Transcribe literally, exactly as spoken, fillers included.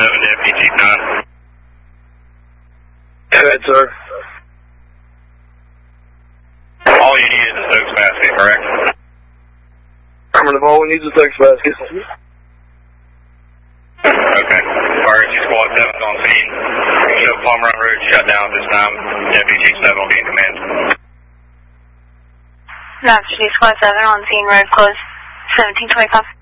seven, Deputy Chief nine. Go ahead, sir. All you need is a Stokes basket, correct? Affirmative, all we need is a Stokes basket. Okay. Emergency Squad seven on scene. Show Palm Run Road shut down this time. Deputy Chief seven will be in command. Deputy Squad seven on scene, road closed, seventeen twenty-five.